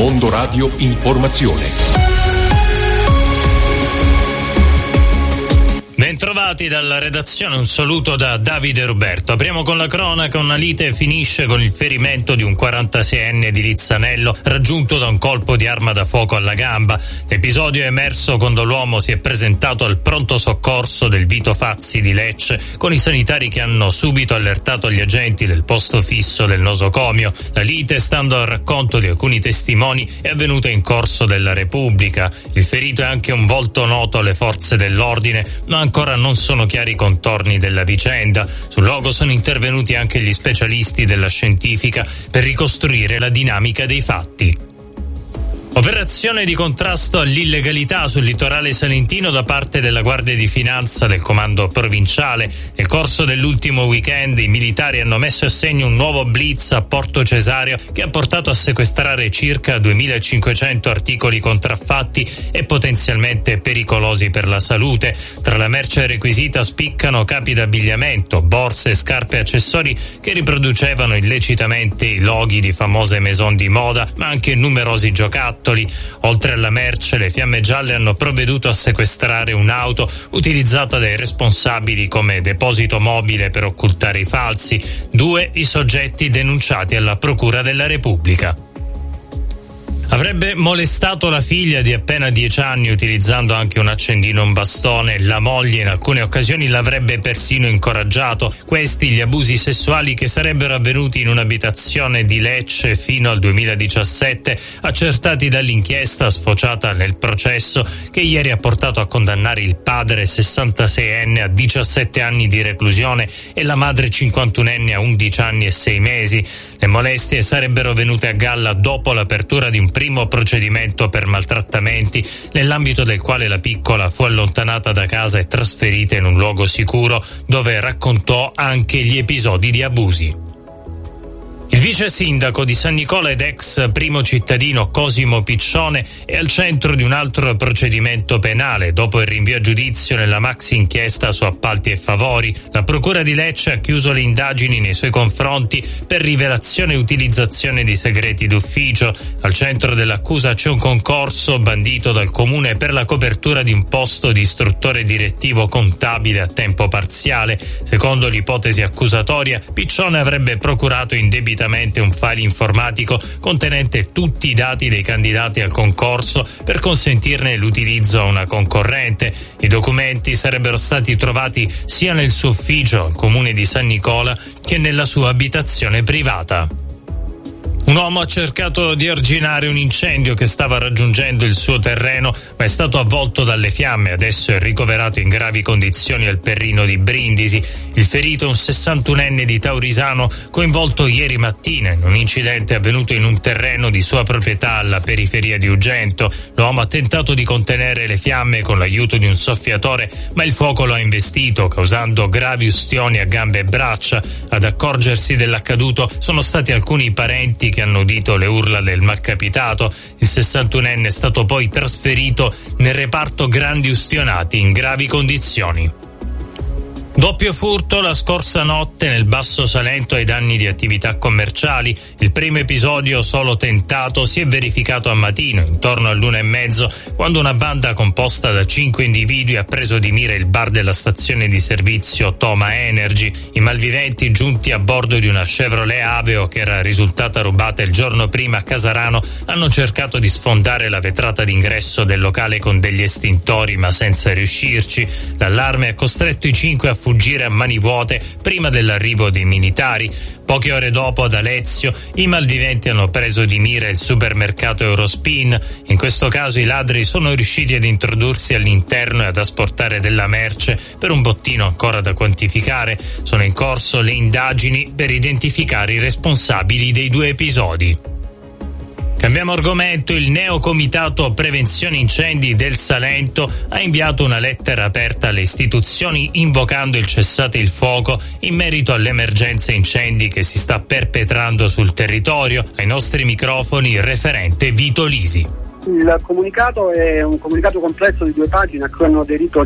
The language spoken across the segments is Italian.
Mondo Radio Informazione. Bentrovati dalla redazione, un saluto da Davide Roberto. Apriamo con la cronaca. Una lite finisce con il ferimento di un 46enne di Lizzanello raggiunto da un colpo di arma da fuoco alla gamba. L'episodio è emerso quando l'uomo si è presentato al pronto soccorso del Vito Fazzi di Lecce con i sanitari che hanno subito allertato gli agenti del posto fisso del nosocomio. La lite, stando al racconto di alcuni testimoni, è avvenuta in corso della Repubblica. Il ferito è anche un volto noto alle forze dell'ordine, ma ancora non sono chiari i contorni della vicenda. Sul luogo sono intervenuti anche gli specialisti della scientifica per ricostruire la dinamica dei fatti. Operazione di contrasto all'illegalità sul litorale salentino da parte della Guardia di Finanza del Comando Provinciale. Nel corso dell'ultimo weekend i militari hanno messo a segno un nuovo blitz a Porto Cesareo che ha portato a sequestrare circa 2.500 articoli contraffatti e potenzialmente pericolosi per la salute. Tra la merce requisita spiccano capi d'abbigliamento, borse, scarpe e accessori che riproducevano illecitamente i loghi di famose maison di moda, ma anche numerosi giocattoli. Oltre alla merce, le fiamme gialle hanno provveduto a sequestrare un'auto utilizzata dai responsabili come deposito mobile per occultare i falsi. 2 i soggetti denunciati alla Procura della Repubblica. Avrebbe molestato la figlia di appena 10 anni utilizzando anche un accendino e un bastone. La moglie in alcune occasioni l'avrebbe persino incoraggiato. Questi gli abusi sessuali che sarebbero avvenuti in un'abitazione di Lecce fino al 2017, accertati dall'inchiesta sfociata nel processo che ieri ha portato a condannare il padre 66enne a 17 anni di reclusione e la madre 51enne a 11 anni e 6 mesi. Le molestie sarebbero venute a galla dopo l'apertura di un primo procedimento per maltrattamenti, nell'ambito del quale la piccola fu allontanata da casa e trasferita in un luogo sicuro, dove raccontò anche gli episodi di abusi. Il vice sindaco di San Nicola ed ex primo cittadino Cosimo Piccione è al centro di un altro procedimento penale dopo il rinvio a giudizio nella maxi inchiesta su appalti e favori. La procura di Lecce ha chiuso le indagini nei suoi confronti per rivelazione e utilizzazione di segreti d'ufficio. Al centro dell'accusa c'è un concorso bandito dal comune per la copertura di un posto di istruttore direttivo contabile a tempo parziale. Secondo l'ipotesi accusatoria, Piccione avrebbe procurato indebitamente un file informatico contenente tutti i dati dei candidati al concorso per consentirne l'utilizzo a una concorrente. I documenti sarebbero stati trovati sia nel suo ufficio al comune di San Nicola che nella sua abitazione privata. Un uomo ha cercato di arginare un incendio che stava raggiungendo il suo terreno, ma è stato avvolto dalle fiamme. Adesso è ricoverato in gravi condizioni al Perrino di Brindisi. Il ferito è un 61enne di Taurisano, coinvolto ieri mattina in un incidente avvenuto in un terreno di sua proprietà alla periferia di Ugento. L'uomo ha tentato di contenere le fiamme con l'aiuto di un soffiatore, ma il fuoco lo ha investito, causando gravi ustioni a gambe e braccia. Ad accorgersi dell'accaduto sono stati alcuni parenti che hanno udito le urla del malcapitato. Il 61enne è stato poi trasferito nel reparto grandi ustionati in gravi condizioni. Doppio furto la scorsa notte nel Basso Salento ai danni di attività commerciali. Il primo episodio, solo tentato, si è verificato a mattino, intorno all'1:30, quando una banda composta da 5 individui ha preso di mira il bar della stazione di servizio Toma Energy. I malviventi, giunti a bordo di una Chevrolet Aveo che era risultata rubata il giorno prima a Casarano, hanno cercato di sfondare la vetrata d'ingresso del locale con degli estintori, ma senza riuscirci. L'allarme ha costretto i 5 a fuggire a mani vuote prima dell'arrivo dei militari. Poche ore dopo, ad Alezio, i malviventi hanno preso di mira il supermercato Eurospin. In questo caso i ladri sono riusciti ad introdursi all'interno e ad asportare della merce per un bottino ancora da quantificare. Sono in corso le indagini per identificare i responsabili dei 2 episodi. Cambiamo argomento. Il Neocomitato Prevenzione Incendi del Salento ha inviato una lettera aperta alle istituzioni invocando il cessate il fuoco in merito all'emergenza incendi che si sta perpetrando sul territorio. Ai nostri microfoni il referente Vito Lisi. Il comunicato è un comunicato complesso di 2 pagine a cui hanno aderito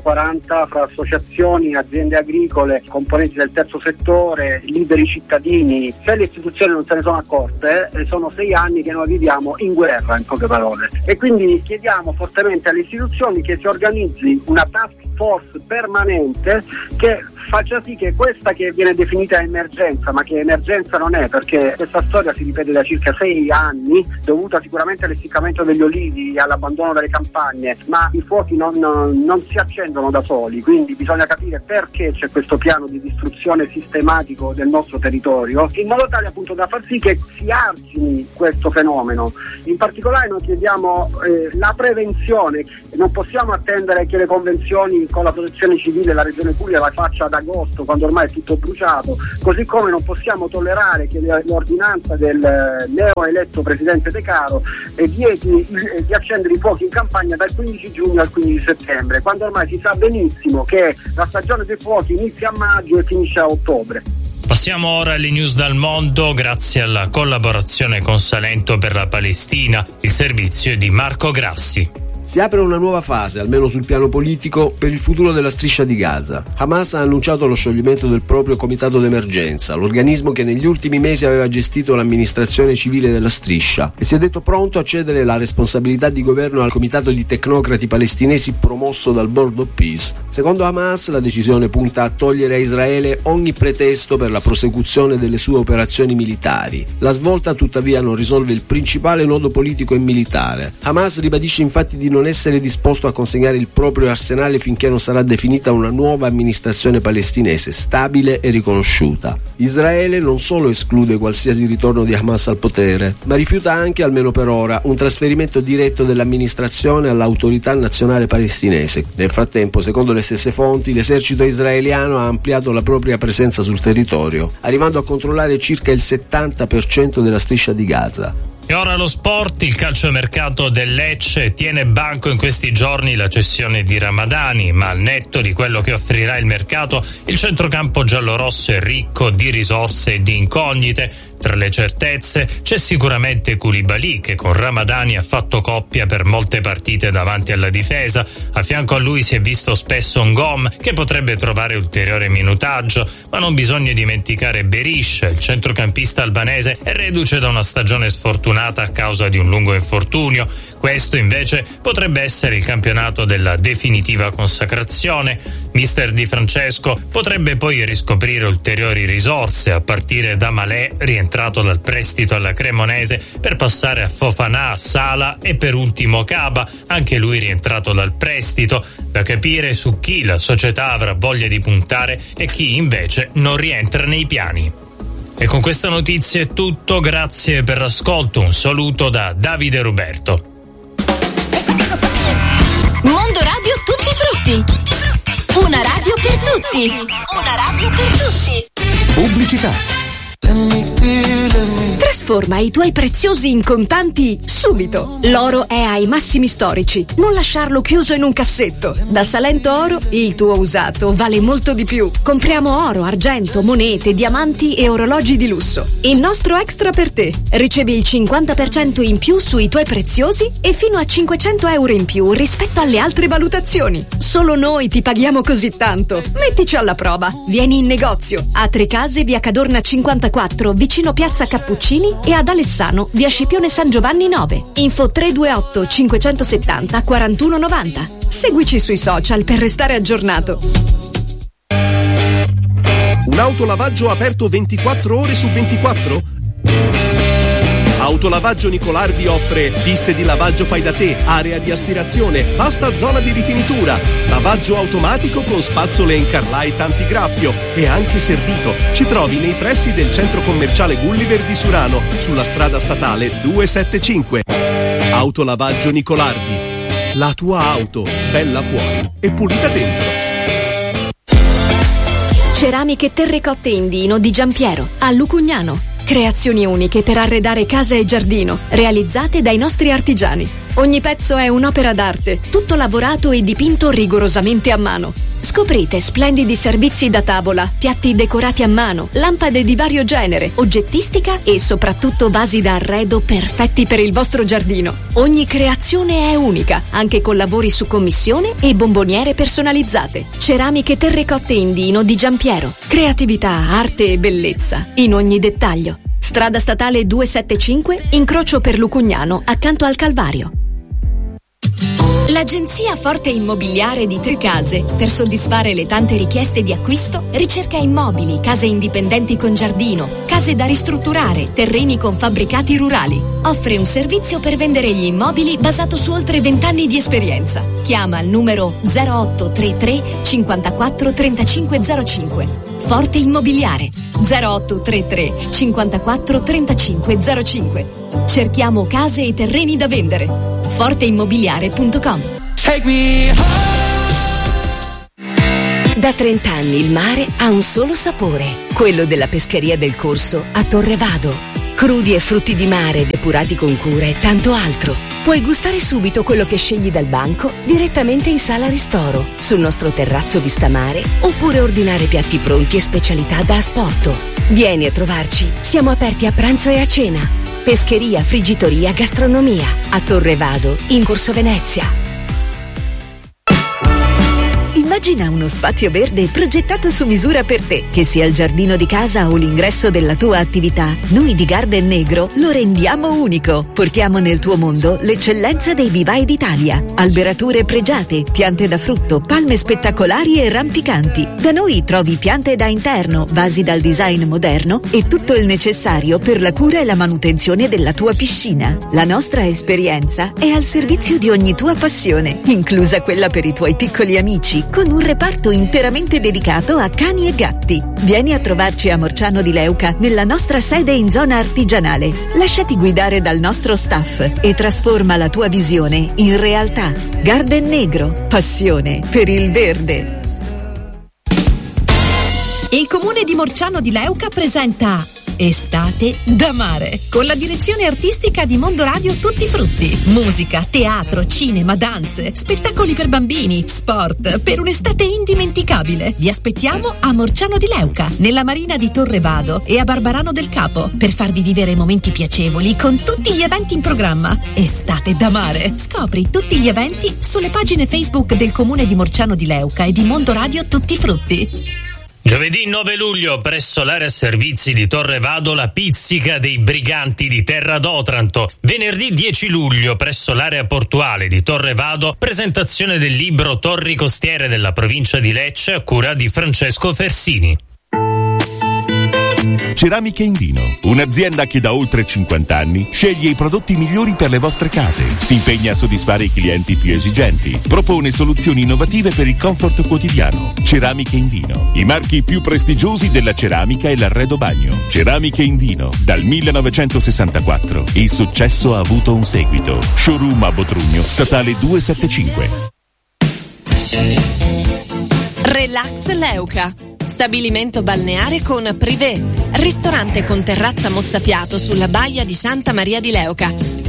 140 fra associazioni, aziende agricole, componenti del terzo settore, liberi cittadini. Se le istituzioni non se ne sono accorte, sono 6 anni che noi viviamo in guerra, in poche parole. E quindi chiediamo fortemente alle istituzioni che si organizzi una task force permanente che faccia sì che questa che viene definita emergenza, ma che emergenza non è, perché questa storia si ripete da circa 6 anni, dovuta sicuramente all'essiccamento degli olivi, all'abbandono delle campagne, ma i fuochi non si accendono da soli, quindi bisogna capire perché c'è questo piano di distruzione sistematico del nostro territorio, in modo tale appunto da far sì che si argini questo fenomeno. In particolare noi chiediamo la prevenzione. Non possiamo attendere che le convenzioni con la protezione civile la Regione Puglia la faccia ad agosto, quando ormai è tutto bruciato, così come non possiamo tollerare che l'ordinanza del neoeletto presidente De Caro vieti di accendere i fuochi in campagna dal 15 giugno al 15 settembre, quando ormai si sa benissimo che la stagione dei fuochi inizia a maggio e finisce a ottobre. Passiamo ora alle news dal mondo, grazie alla collaborazione con Salento per la Palestina. Il servizio è di Marco Grassi. Si apre una nuova fase, almeno sul piano politico, per il futuro della striscia di Gaza. Hamas ha annunciato lo scioglimento del proprio comitato d'emergenza, l'organismo che negli ultimi mesi aveva gestito l'amministrazione civile della striscia, e si è detto pronto a cedere la responsabilità di governo al comitato di tecnocrati palestinesi promosso dal Board of Peace. Secondo Hamas, la decisione punta a togliere a Israele ogni pretesto per la prosecuzione delle sue operazioni militari. La svolta tuttavia non risolve il principale nodo politico e militare. Hamas ribadisce infatti di non essere disposto a consegnare il proprio arsenale finché non sarà definita una nuova amministrazione palestinese stabile e riconosciuta. Israele non solo esclude qualsiasi ritorno di Hamas al potere, ma rifiuta anche, almeno per ora, un trasferimento diretto dell'amministrazione all'autorità nazionale palestinese. Nel frattempo, secondo le stesse fonti, l'esercito israeliano ha ampliato la propria presenza sul territorio, arrivando a controllare circa il 70% della striscia di Gaza. E ora lo sport, il calciomercato del Lecce tiene banco in questi giorni la cessione di Ramadani, ma al netto di quello che offrirà il mercato, il centrocampo giallorosso è ricco di risorse e di incognite. Tra le certezze c'è sicuramente Koulibaly, che con Ramadani ha fatto coppia per molte partite davanti alla difesa. A fianco a lui si è visto spesso Ngom, che potrebbe trovare ulteriore minutaggio, ma non bisogna dimenticare Berisha, il centrocampista albanese è reduce da una stagione sfortunata a causa di un lungo infortunio. Questo invece potrebbe essere il campionato della definitiva consacrazione. Mister Di Francesco potrebbe poi riscoprire ulteriori risorse, a partire da Malé, rientrato dal prestito alla Cremonese, per passare a Fofana, Sala e per ultimo Kaba, anche lui rientrato dal prestito. Da capire su chi la società avrà voglia di puntare e chi invece non rientra nei piani. E con questa notizia è tutto, grazie per l'ascolto, un saluto da Davide Roberto. Mondo Radio Tutti Frutti. Una radio per tutti. Una radio per tutti. Pubblicità. Trasforma i tuoi preziosi in contanti subito. L'oro è ai massimi storici. Non lasciarlo chiuso in un cassetto. Da Salento Oro il tuo usato vale molto di più. Compriamo oro, argento, monete, diamanti e orologi di lusso. Il nostro extra per te. Ricevi il 50% in più sui tuoi preziosi e fino a 500 euro in più rispetto alle altre valutazioni. Solo noi ti paghiamo così tanto. Mettici alla prova. Vieni in negozio a Trecase, via Cadorna 54, vicino Piazza Cappuccini, e ad Alessano, via Scipione San Giovanni 9. Info 328 570 4190. Seguici sui social per restare aggiornato. Un autolavaggio aperto 24 ore su 24? Autolavaggio Nicolardi offre piste di lavaggio fai da te, area di aspirazione, vasta zona di rifinitura, lavaggio automatico con spazzole in Carlite antigraffio e anche servito. Ci trovi nei pressi del centro commerciale Gulliver di Surano, sulla strada statale 275. Autolavaggio Nicolardi. La tua auto, bella fuori e pulita dentro. Ceramiche terrecotte Indino di Giampiero, a Lucugnano. Creazioni uniche per arredare casa e giardino, realizzate dai nostri artigiani. Ogni pezzo è un'opera d'arte, tutto lavorato e dipinto rigorosamente a mano. Scoprite splendidi servizi da tavola, piatti decorati a mano, lampade di vario genere, oggettistica e soprattutto vasi da arredo perfetti per il vostro giardino. Ogni creazione è unica, anche con lavori su commissione e bomboniere personalizzate. Ceramiche terrecotte Indino di Giampiero. Creatività, arte e bellezza in ogni dettaglio. Strada statale 275, incrocio per Lucugnano, accanto al Calvario. L'agenzia Forte Immobiliare di Tricase, per soddisfare le tante richieste di acquisto, ricerca immobili, case indipendenti con giardino, case da ristrutturare, terreni con fabbricati rurali. Offre un servizio per vendere gli immobili basato su oltre 20 anni di esperienza. Chiama al numero 0833 54 35 05. Forte Immobiliare 0833 54 35 05. Cerchiamo case e terreni da vendere. forteimmobiliare.com. Da 30 anni il mare ha un solo sapore, quello della pescheria del Corso a Torre Vado. Crudi e frutti di mare depurati con cura e tanto altro. Puoi gustare subito quello che scegli dal banco direttamente in sala ristoro, sul nostro terrazzo vista mare, oppure ordinare piatti pronti e specialità da asporto. Vieni a trovarci, siamo aperti a pranzo e a cena. Pescheria, friggitoria, gastronomia. A Torre Vado, in Corso Venezia. Immagina uno spazio verde progettato su misura per te, che sia il giardino di casa o l'ingresso della tua attività. Noi di Garden Negro lo rendiamo unico. Portiamo nel tuo mondo l'eccellenza dei vivai d'Italia. Alberature pregiate, piante da frutto, palme spettacolari e rampicanti. Da noi trovi piante da interno, vasi dal design moderno e tutto il necessario per la cura e la manutenzione della tua piscina. La nostra esperienza è al servizio di ogni tua passione, inclusa quella per i tuoi piccoli amici, con un reparto interamente dedicato a cani e gatti. Vieni a trovarci a Morciano di Leuca, nella nostra sede in zona artigianale. Lasciati guidare dal nostro staff e trasforma la tua visione in realtà. Garden Negro, passione per il verde. Il comune di Morciano di Leuca presenta Estate da mare, con la direzione artistica di Mondo Radio Tutti Frutti. Musica, teatro, cinema, danze, spettacoli per bambini, sport, per un'estate indimenticabile. Vi aspettiamo a Morciano di Leuca, nella marina di Torre Vado e a Barbarano del Capo, per farvi vivere momenti piacevoli con tutti gli eventi in programma. Estate da mare. Scopri tutti gli eventi sulle pagine Facebook del comune di Morciano di Leuca e di Mondo Radio Tutti Frutti. Giovedì 9 luglio presso l'area servizi di Torre Vado la pizzica dei briganti di Terra d'Otranto. Venerdì 10 luglio presso l'area portuale di Torre Vado presentazione del libro Torri costiere della provincia di Lecce a cura di Francesco Fersini. Ceramiche Indino, un'azienda che da oltre 50 anni sceglie i prodotti migliori per le vostre case, si impegna a soddisfare i clienti più esigenti, propone soluzioni innovative per il comfort quotidiano. Ceramiche Indino, i marchi più prestigiosi della ceramica e l'arredo bagno. Ceramiche Indino, dal 1964, il successo ha avuto un seguito. Showroom a Botrugno, statale 275. Relax Leuca. Stabilimento balneare con privé, ristorante con terrazza mozzapiato sulla baia di Santa Maria di Leuca.